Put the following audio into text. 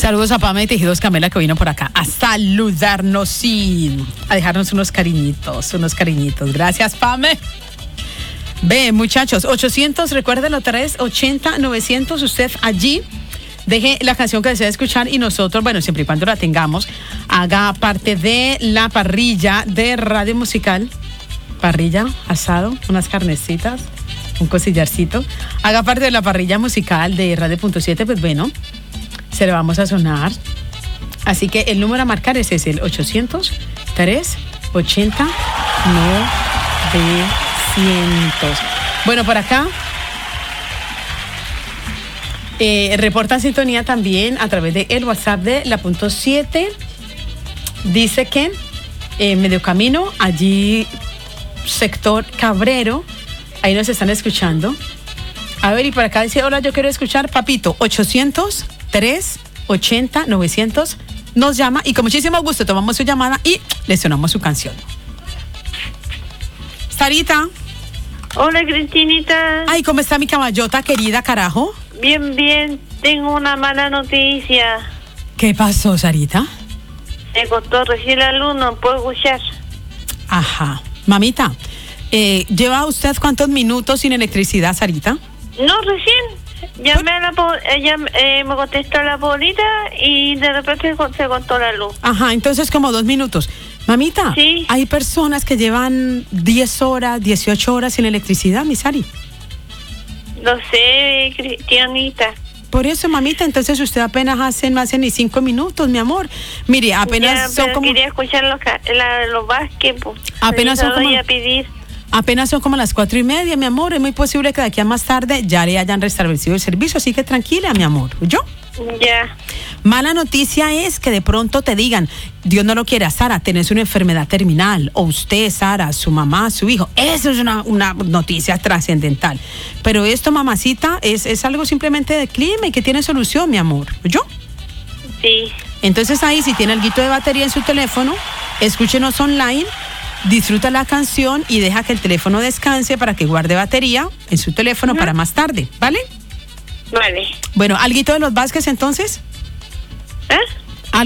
Saludos a Pame de Tejidos Camela, que vino por acá a saludarnos y a dejarnos unos cariñitos. Gracias, Pame. Ve, muchachos, 800, recuérdenlo, 380-900, usted allí deje la canción que desea escuchar y nosotros, bueno, siempre y cuando la tengamos, haga parte de la parrilla de Radio Musical. Parrilla, asado, unas carnecitas, un cosillarcito. Haga parte de la parrilla musical de Radio.7, pues bueno, se le vamos a sonar. Así que el número a marcar es ese, el 800-380-900. Bueno, por acá reportan sintonía también a través de el WhatsApp de la .7. Dice que medio camino, allí sector Cabrero, ahí nos están escuchando. A ver, y por acá dice, hola, yo quiero escuchar, papito, 800-380-900, nos llama y con muchísimo gusto tomamos su llamada y le sonamos su canción. Sarita. Hola, Cristinita. Ay, ¿cómo está mi caballota querida, carajo? Bien, bien. Tengo una mala noticia. ¿Qué pasó, Sarita? Se cortó recién la luz, no puedo escuchar. Ajá. Mamita, ¿lleva usted cuántos minutos sin electricidad, Sarita? No, recién. Llamé a ella me contestó la bolita y de repente se cortó la luz. Ajá, entonces como 2 minutos. Mamita, sí. Hay personas que llevan 10 horas, 18 horas sin electricidad, mi Sari. Lo sé, Cristianita. Por eso, mamita, entonces usted apenas no hace ni 5 minutos, mi amor. Mire, apenas ya, son como... quería escuchar los Vázquez, pues. Apenas son como... a pedir. Apenas son como las 4:30, mi amor. Es muy posible que de aquí a más tarde ya le hayan restablecido el servicio, así que tranquila, mi amor. ¿Yo? Ya. Mala noticia es que de pronto te digan, Dios no lo quiera, Sara, tenés una enfermedad terminal, o usted, Sara, su mamá, su hijo. Eso es una noticia trascendental. Pero esto, mamacita, es algo simplemente de clima y que tiene solución, mi amor. ¿Yo? Sí. Entonces ahí, si tiene alguito de batería en su teléfono, escúchenos online, disfruta la canción y deja que el teléfono descanse para que guarde batería en su teléfono para más tarde, ¿vale? Vale. Bueno, ¿alguito de los Vázquez entonces? ¿Eh?